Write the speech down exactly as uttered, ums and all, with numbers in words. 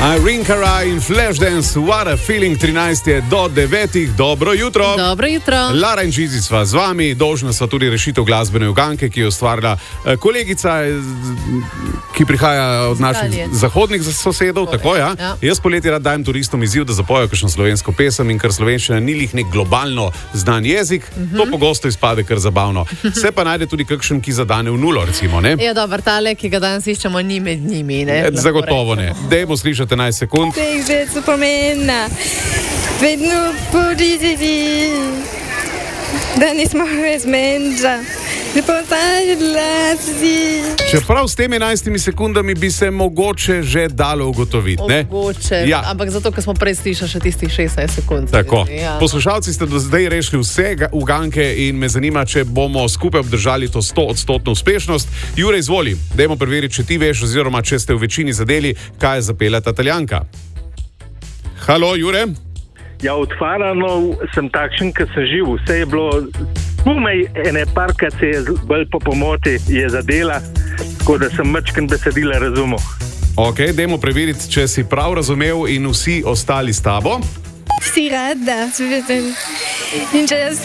Irene Cara in Flashdance, What a Feeling, trinajst je do devetih, dobro jutro. Dobro jutro. Lara in Čizi sva z vami, dolžna sva tudi rešitev glasbene uganke, ki jo ustvarila kolegica, ki prihaja od naših Italije. zahodnih sosedov, okay. Tako ja. Ja. Jaz poleti rad dajem turistom izziv, da zapojejo kakšno slovensko pesem, in ker slovenščina ni lih nek globalno znan jezik, mm-hmm. to pogosto izpade kar zabavno. Se pa najde tudi kakšen, ki zadane v nulo, recimo, ne? Ja, dober, tale, ki ga danes iščemo, ni med njimi, ne? Zagotovo ne. Dajmo slišati enajst sekund. Teh že se pomena, vedno podizidi, da nismo res menža, da potajala si. Čeprav s temi enajstimi sekundami bi se mogoče že dalo ugotoviti, ne? Mogoče, Ja. ampak zato, ker smo prej slišali še tistih šestnajst sekund. Tako. Ja. Poslušalci ste do zdaj rešili vse ga- uganke in me zanima, če bomo skupaj obdržali to sto odstotno uspešnost. Jure, izvoli, dajmo preveriti, če ti veš oziroma če ste v večini zadeli, kaj je zapela ta Italijanka. Halo, Jure? Ja, od Faranov sem takšen, kot sem živ. Vse je bilo, umej ene parkrat se je bolj po pomoti je zadela, tako da sem mačken besedila razumel. Ok, dajmo preveriti, če si prav razumel in vsi ostali s tabo. Si rada, in če jaz